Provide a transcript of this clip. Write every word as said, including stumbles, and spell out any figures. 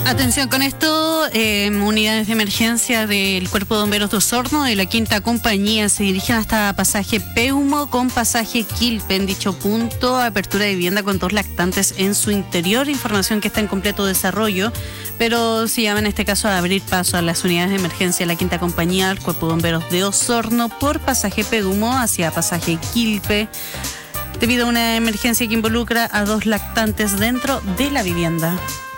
Atención con esto, eh, unidades de emergencia del Cuerpo de Bomberos de Osorno de la Quinta Compañía se dirigen hasta pasaje Peumo con pasaje Quilpe. En dicho punto, apertura de vivienda con dos lactantes en su interior, información que está en completo desarrollo, pero se llama en este caso a abrir paso a las unidades de emergencia de la Quinta Compañía del Cuerpo de Bomberos de Osorno por pasaje Peumo hacia pasaje Quilpe, debido a una emergencia que involucra a dos lactantes dentro de la vivienda.